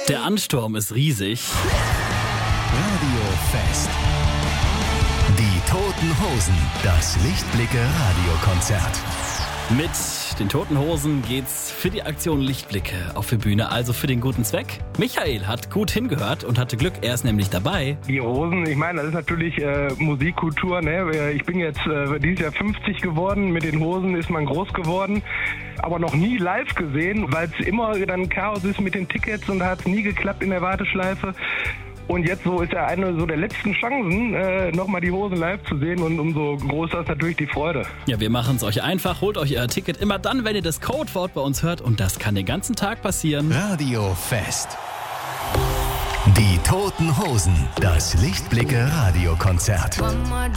Der Ansturm ist riesig. Radio Fest. Die Toten Hosen, das Lichtblicke Radiokonzert. Mit den Toten Hosen geht's für die Aktion Lichtblicke auf die Bühne, also für den guten Zweck. Michael hat gut hingehört und hatte Glück, er ist nämlich dabei. Die Hosen, ich meine, das ist natürlich Musikkultur. Ne? Ich bin jetzt dieses Jahr 50 geworden, mit den Hosen ist man groß geworden, aber noch nie live gesehen, weil es immer dann Chaos ist mit den Tickets und hat es nie geklappt in der Warteschleife. Und jetzt so ist ja eine so der letzten Chancen, nochmal die Hosen live zu sehen und umso größer ist natürlich die Freude. Ja, wir machen es euch einfach. Holt euch euer Ticket immer dann, wenn ihr das Codewort bei uns hört, und das kann den ganzen Tag passieren. Radio Fest. Die Toten Hosen, das Lichtblicke Radiokonzert.